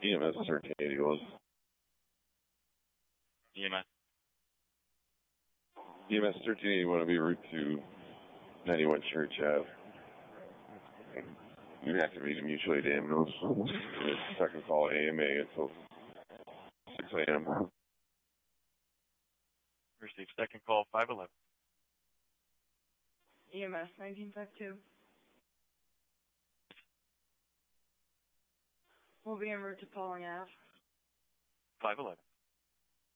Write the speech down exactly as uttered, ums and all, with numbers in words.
E M S thirteen eighty was. E M S. E M S thirteen eighty want to be route to ninety-one Church Ave. You have to meet a mutual aid ambulance. It's second call A M A until six a.m. Received second call five eleven. E M S nineteen fifty-two. We'll be en route to Pauling Ave. five eleven.